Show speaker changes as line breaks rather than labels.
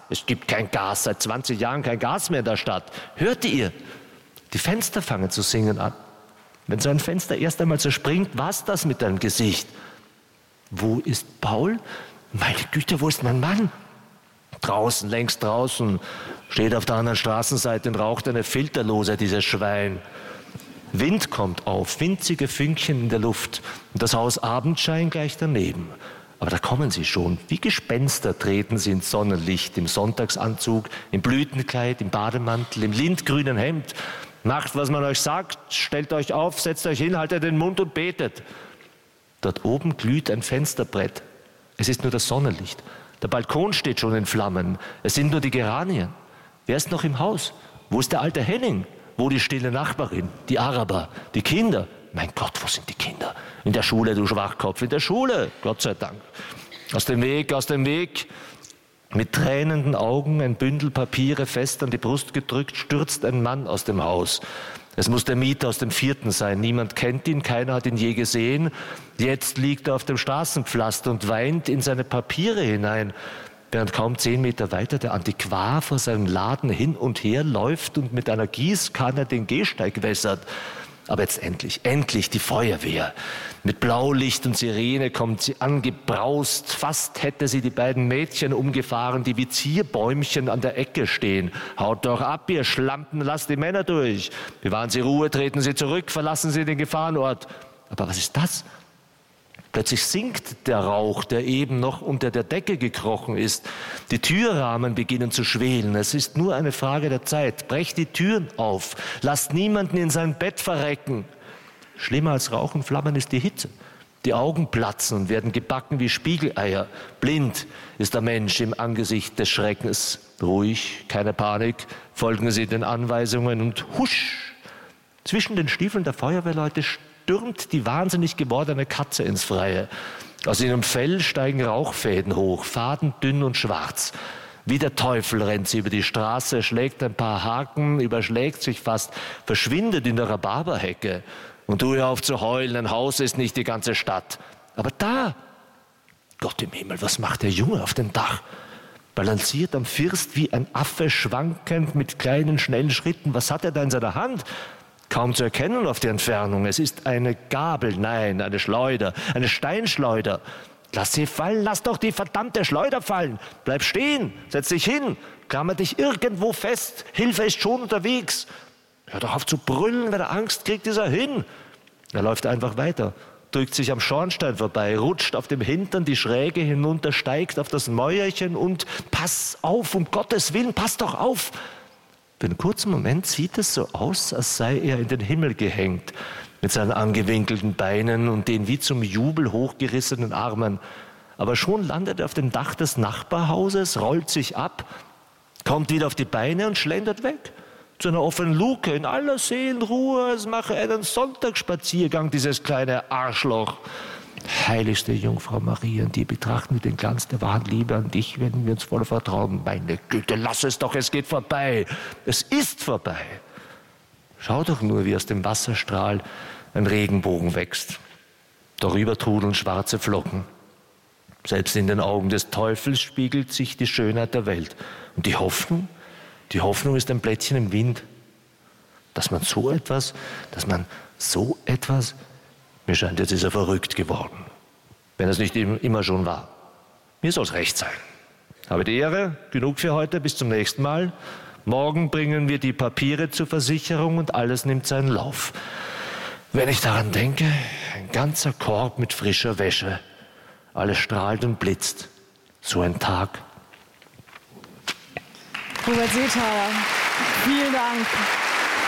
Es gibt kein Gas, seit 20 Jahren kein Gas mehr in der Stadt. Hört ihr? Die Fenster fangen zu singen an. Wenn so ein Fenster erst einmal zerspringt, war's das mit deinem Gesicht. Wo ist Paul? Meine Güte, wo ist mein Mann? Draußen, längst draußen, steht auf der anderen Straßenseite und raucht eine Filterlose, dieses Schwein. Wind kommt auf, winzige Fünkchen in der Luft und das Haus Abendschein gleich daneben. Aber da kommen sie schon, wie Gespenster treten sie ins Sonnenlicht, im Sonntagsanzug, im Blütenkleid, im Bademantel, im lindgrünen Hemd. Macht, was man euch sagt, stellt euch auf, setzt euch hin, haltet den Mund und betet. Dort oben glüht ein Fensterbrett. Es ist nur das Sonnenlicht. Der Balkon steht schon in Flammen. Es sind nur die Geranien. Wer ist noch im Haus? Wo ist der alte Henning? Wo die stille Nachbarin? Die Araber? Die Kinder? Mein Gott, wo sind die Kinder? In der Schule, du Schwachkopf, in der Schule, Gott sei Dank. Aus dem Weg, aus dem Weg. Mit tränenden Augen, ein Bündel Papiere fest an die Brust gedrückt, stürzt ein Mann aus dem Haus. Es muss der Mieter aus dem 4. sein. Niemand kennt ihn, keiner hat ihn je gesehen. Jetzt liegt er auf dem Straßenpflaster und weint in seine Papiere hinein, während kaum 10 Meter weiter der Antiquar vor seinem Laden hin und her läuft und mit einer Gießkanne den Gehsteig wässert. Aber jetzt endlich die Feuerwehr. Mit Blaulicht und Sirene kommt sie angebraust. Fast hätte sie die beiden Mädchen umgefahren, die wie Zierbäumchen an der Ecke stehen. Haut doch ab, ihr Schlampen, lasst die Männer durch. Bewahren Sie Ruhe, treten Sie zurück, verlassen Sie den Gefahrenort. Aber was ist das? Plötzlich sinkt der Rauch, der eben noch unter der Decke gekrochen ist. Die Türrahmen beginnen zu schwelen. Es ist nur eine Frage der Zeit. Brecht die Türen auf. Lasst niemanden in sein Bett verrecken. Schlimmer als Rauch und Flammen ist die Hitze. Die Augen platzen und werden gebacken wie Spiegeleier. Blind ist der Mensch im Angesicht des Schreckens. Ruhig, keine Panik. Folgen Sie den Anweisungen und husch! Zwischen den Stiefeln der Feuerwehrleute stürmt die wahnsinnig gewordene Katze ins Freie. Aus ihrem Fell steigen Rauchfäden hoch, fadendünn und schwarz. Wie der Teufel rennt sie über die Straße, schlägt ein paar Haken, überschlägt sich fast, verschwindet in der Rhabarberhecke. Und du hör auf zu heulen, ein Haus ist nicht die ganze Stadt. Aber da, Gott im Himmel, was macht der Junge auf dem Dach? Balanciert am First wie ein Affe, schwankend mit kleinen, schnellen Schritten. Was hat er da in seiner Hand? Kaum zu erkennen auf die Entfernung. Es ist eine Gabel, nein, eine Schleuder, eine Steinschleuder. Lass sie fallen, lass doch die verdammte Schleuder fallen. Bleib stehen, setz dich hin, klammer dich irgendwo fest. Hilfe ist schon unterwegs. Hör doch auf zu brüllen, wenn er Angst kriegt, ist er hin. Er läuft einfach weiter, drückt sich am Schornstein vorbei, rutscht auf dem Hintern die Schräge hinunter, steigt auf das Mäuerchen und pass auf, um Gottes Willen, pass doch auf. Für einen kurzen Moment sieht es so aus, als sei er in den Himmel gehängt, mit seinen angewinkelten Beinen und den wie zum Jubel hochgerissenen Armen. Aber schon landet er auf dem Dach des Nachbarhauses, rollt sich ab, kommt wieder auf die Beine und schlendert weg. Zu einer offenen Luke, in aller Seelenruhe, es mache einen Sonntagsspaziergang, dieses kleine Arschloch. Heiligste Jungfrau Maria, in dir betrachten wir den Glanz der wahren Liebe an dich, wenden wir uns voller Vertrauen. Meine Güte, lass es doch, es geht vorbei. Es ist vorbei. Schau doch nur, wie aus dem Wasserstrahl ein Regenbogen wächst. Darüber trudeln schwarze Flocken. Selbst in den Augen des Teufels spiegelt sich die Schönheit der Welt. Und die Hoffnung ist ein Blättchen im Wind. Dass man so etwas, mir scheint, jetzt ist er verrückt geworden, wenn es nicht immer schon war. Mir soll es recht sein. Habe die Ehre, genug für heute, bis zum nächsten Mal. Morgen bringen wir die Papiere zur Versicherung und alles nimmt seinen Lauf. Wenn ich daran denke, ein ganzer Korb mit frischer Wäsche, alles strahlt und blitzt. So ein Tag.
Hubert Seethaler, vielen Dank.